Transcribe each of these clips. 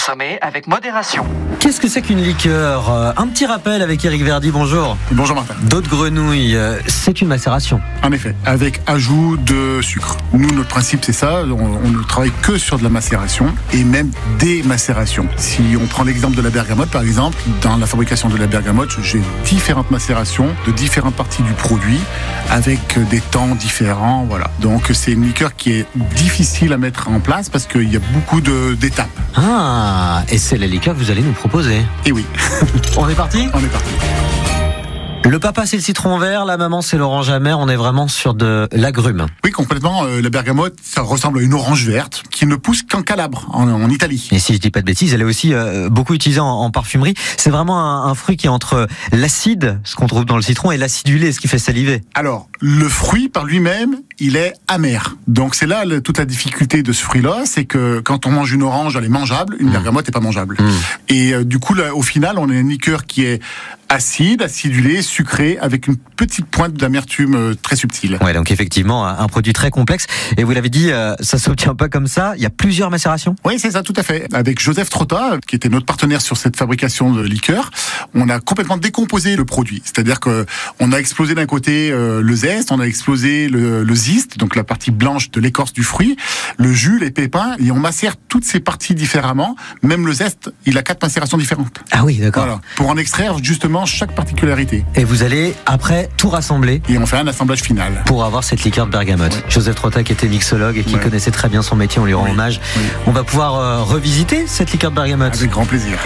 consommer avec modération. Qu'est-ce que c'est qu'une liqueur ? Un petit rappel avec Eric Verdi, bonjour. Bonjour Martin. D'eau de grenouille, c'est une macération. En effet, avec ajout de sucre. Nous, notre principe, c'est ça. On ne travaille que sur de la macération et même des macérations. Si on prend l'exemple de la bergamote, par exemple, dans la fabrication de la bergamote, j'ai différentes macérations de différentes parties du produit avec des temps différents. Voilà. Donc, c'est une liqueur qui est difficile à mettre en place parce qu'il y a beaucoup d'étapes. Ah, et c'est la liqueur que vous allez nous proposer. Et oui. On est parti ? On est parti. Le papa c'est le citron vert, la maman c'est l'orange amère, on est vraiment sur de l'agrume. Oui, complètement. La bergamote, ça ressemble à une orange verte qui ne pousse qu'en Calabre, en Italie. Et si je dis pas de bêtises, elle est aussi beaucoup utilisée en parfumerie. C'est vraiment un fruit qui est entre l'acide, ce qu'on trouve dans le citron, et l'acidulé, ce qui fait saliver. Alors, le fruit par lui-même, il est amer. Donc c'est là toute la difficulté de ce fruit-là, c'est que quand on mange une orange, elle est mangeable, une bergamote n'est pas mangeable. Et du coup, là, au final, on a une liqueur qui est acide, acidulé, sucré, avec une petite pointe d'amertume très subtile. Ouais, donc effectivement, un produit très complexe. Et vous l'avez dit, ça s'obtient pas comme ça. Il y a plusieurs macérations. Oui, c'est ça, tout à fait. Avec Joseph Trotta, qui était notre partenaire sur cette fabrication de liqueur, on a complètement décomposé le produit. C'est-à-dire que on a explosé d'un côté le zeste, on a explosé le ziste, donc la partie blanche de l'écorce du fruit, le jus, les pépins, et on macère toutes ces parties différemment. Même le zeste, il a 4 macérations différentes. Ah oui, d'accord. Voilà, pour en extraire justement chaque particularité. Et vous allez après tout rassembler. Et on fait un assemblage final. Pour avoir cette liqueur de bergamote. Ouais. Joseph Trotta qui était mixologue et qui connaissait très bien son métier, on lui rend hommage. Oui. On va pouvoir revisiter cette liqueur de bergamote. Avec grand plaisir.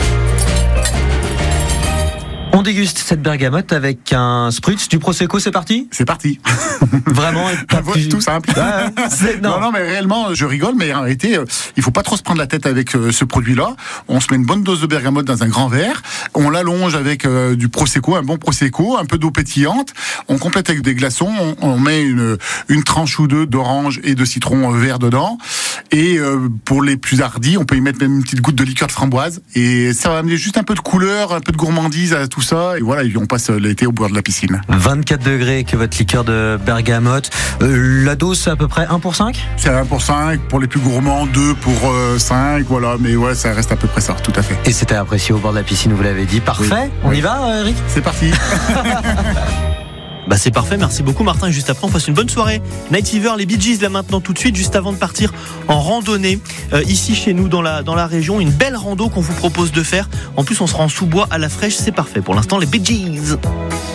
On déguste cette bergamote avec un spritz, du Prosecco, c'est parti ? C'est parti. Vraiment Tout simple. Non, mais réellement, je rigole, mais en réalité, il faut pas trop se prendre la tête avec ce produit-là. On se met une bonne dose de bergamote dans un grand verre, on l'allonge avec du Prosecco, un bon Prosecco, un peu d'eau pétillante, on complète avec des glaçons, on met une tranche ou deux d'orange et de citron vert dedans, et pour les plus hardis, on peut y mettre même une petite goutte de liqueur de framboise, et ça va amener juste un peu de couleur, un peu de gourmandise à tout ça, et voilà, on passe l'été au bord de la piscine. 24 degrés que votre liqueur de bergamote. La dose, c'est à peu près 1 pour 5 ? C'est 1 pour 5, pour les plus gourmands, 2 pour 5, voilà, mais ouais, ça reste à peu près ça, tout à fait. Et c'était apprécié au bord de la piscine, vous l'avez dit. Parfait, on y va, Eric ? C'est parti. Bah c'est parfait, merci beaucoup Martin. Et juste après, on passe une bonne soirée. Night Fever, les Bee Gees là maintenant tout de suite, juste avant de partir en randonnée ici chez nous dans la région. Une belle rando qu'on vous propose de faire. En plus, on sera en sous-bois à la fraîche, c'est parfait. Pour l'instant, les Bee Gees.